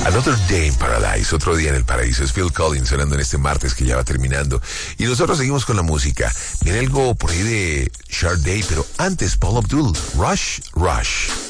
Another Day in Paradise, otro día en el paraíso. Es Phil Collins sonando en este martes que ya va terminando. Y nosotros seguimos con la música. Viene algo por ahí de Sade, pero antes Paula Abdul, Rush, Rush.